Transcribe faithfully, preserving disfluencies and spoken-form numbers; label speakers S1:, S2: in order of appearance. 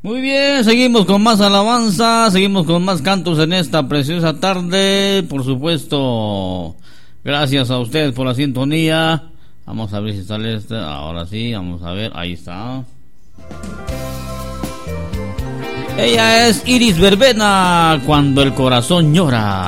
S1: Muy bien, seguimos con más alabanza, seguimos con más cantos en esta preciosa tarde, por supuesto. Gracias a ustedes por la sintonía. Vamos a ver si sale este. Ahora sí, vamos a ver, ahí está. Ella es Iris Verbena, Cuando el corazón llora.